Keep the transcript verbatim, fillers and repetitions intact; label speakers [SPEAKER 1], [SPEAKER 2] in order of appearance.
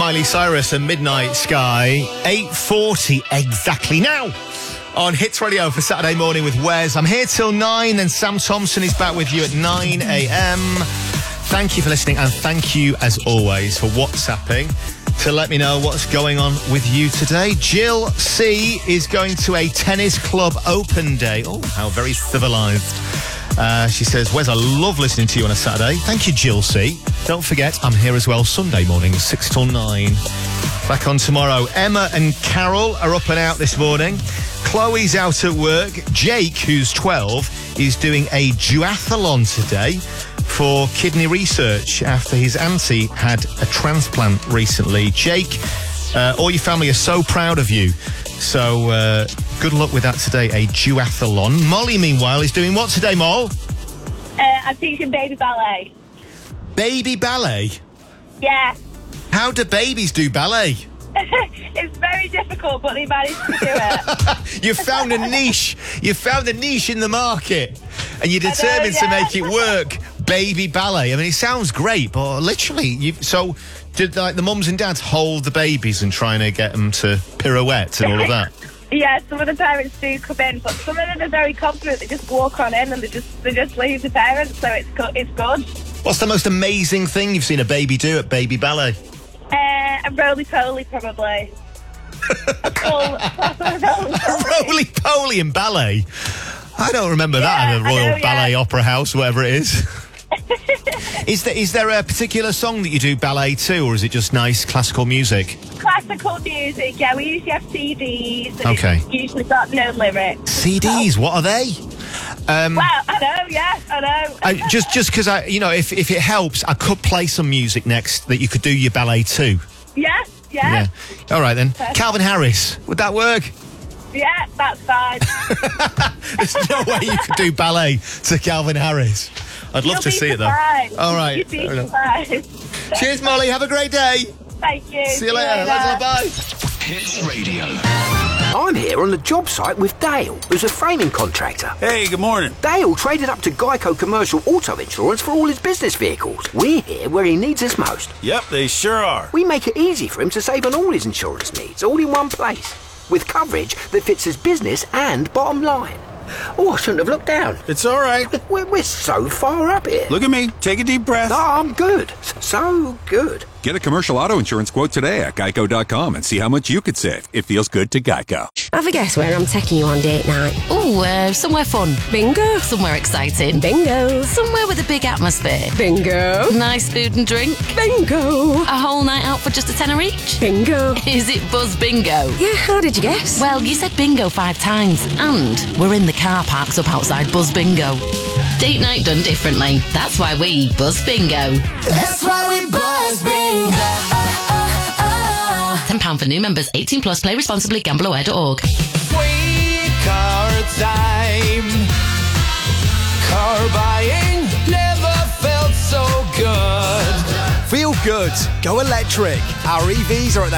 [SPEAKER 1] Miley Cyrus and Midnight Sky. eight forty exactly now on Hits Radio for Saturday morning with Wes. I'm here till nine, then Sam Thompson is back with you at nine a.m. Thank you for listening, and thank you, as always, for WhatsApping to let me know what's going on with you today. Jill C is going to a tennis club open day. Oh, how very civilised. Uh, she says, Wes, I love listening to you on a Saturday. Thank you, Jill C. Don't forget, I'm here as well Sunday mornings, six till nine. Back on tomorrow. Emma and Carol are up and out this morning. Chloe's out at work. Jake, who's twelve, is doing a duathlon today for kidney research after his auntie had a transplant recently. Jake, uh, all your family are so proud of you. So, uh, good luck with that today, a duathlon. Molly, meanwhile, is doing what today, Moll?
[SPEAKER 2] Uh, I'm teaching baby ballet.
[SPEAKER 1] Baby ballet?
[SPEAKER 2] Yeah.
[SPEAKER 1] How do babies do ballet?
[SPEAKER 2] It's very difficult, but they managed to do it.
[SPEAKER 1] You found a niche. You found a niche in the market, and you're determined
[SPEAKER 2] know, yeah.
[SPEAKER 1] to make it work. Baby ballet. I mean, it sounds great, but literally, you so did like the mums and dads hold the babies and trying to get them to pirouette and all of that?
[SPEAKER 2] Yeah, some of the parents do come in, but some of them are very confident. They just walk on in and they just they just leave the parents, so it's go- it's good.
[SPEAKER 1] What's the most amazing thing you've seen a baby do at baby ballet?
[SPEAKER 2] Uh, a roly-poly, probably. a full, proper roly-poly.
[SPEAKER 1] Roly-poly in ballet? I don't remember yeah, that in a Royal know, Ballet yeah. Opera House, whatever it is. Is there, is there a particular song that you do ballet to, or is it just nice classical music?
[SPEAKER 2] Classical music, yeah. We usually have C Ds. And
[SPEAKER 1] okay.
[SPEAKER 2] It's usually got no lyrics.
[SPEAKER 1] C Ds, what are they?
[SPEAKER 2] Um, well, I know, yeah, I know.
[SPEAKER 1] I, just just because, I, you know, if, if it helps, I could play some music next that you could do your ballet to.
[SPEAKER 2] Yeah, yeah.
[SPEAKER 1] yeah. All right, then. Perfect. Calvin Harris, would that work?
[SPEAKER 2] Yeah, that's fine.
[SPEAKER 1] There's no way you could do ballet to Calvin Harris. I'd love
[SPEAKER 2] You'll
[SPEAKER 1] to see
[SPEAKER 2] surprised.
[SPEAKER 1] it, though. All right.
[SPEAKER 2] You'd be surprised.
[SPEAKER 1] Cheers, Molly. Have a great day.
[SPEAKER 2] Thank you.
[SPEAKER 1] See you later. later. Bye.
[SPEAKER 3] Hits Radio.
[SPEAKER 4] I'm here on the job site with Dale, who's a framing contractor.
[SPEAKER 5] Hey, good morning.
[SPEAKER 4] Dale traded up to Geico Commercial Auto Insurance for all his business vehicles. We're here where he needs us most.
[SPEAKER 5] Yep, they sure are.
[SPEAKER 4] We make it easy for him to save on all his insurance needs, all in one place, with coverage that fits his business and bottom line. Oh, I shouldn't have looked down.
[SPEAKER 5] It's all right.
[SPEAKER 4] We're, we're so far up here.
[SPEAKER 5] Look at me. Take a deep breath.
[SPEAKER 4] Oh, I'm good. So good.
[SPEAKER 6] Get a commercial auto insurance quote today at geico dot com and see how much you could save. It feels good to Geico.
[SPEAKER 7] Have a guess where I'm taking you on date night.
[SPEAKER 8] Oh, uh, somewhere fun.
[SPEAKER 7] Bingo.
[SPEAKER 8] Somewhere exciting.
[SPEAKER 7] Bingo.
[SPEAKER 8] Somewhere with a big atmosphere.
[SPEAKER 7] Bingo.
[SPEAKER 8] Nice food and drink.
[SPEAKER 7] Bingo.
[SPEAKER 8] A whole night out for just a tenner each.
[SPEAKER 7] Bingo.
[SPEAKER 8] Is it Buzz Bingo?
[SPEAKER 7] Yeah, how did you guess?
[SPEAKER 8] Well, you said bingo five times, and we're in the car parks up outside Buzz Bingo. Date night done differently. That's why we Buzz Bingo.
[SPEAKER 9] That's why we Buzz Bingo.
[SPEAKER 8] ten pounds for new members. eighteen plus. Play responsibly. gamble aware dot org.
[SPEAKER 9] Sweet car time. Car buying never felt so good.
[SPEAKER 10] Feel good. Go electric. Our E Vs are at the